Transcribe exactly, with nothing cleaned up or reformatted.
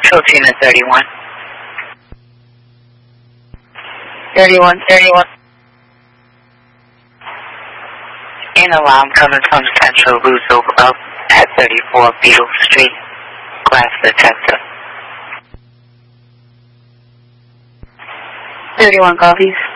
Filipina thirty-one. thirty-one, thirty-one. An alarm coming from Central Roosevelt at thirty-four Beetle Street. Glass detector. thirty-one copies.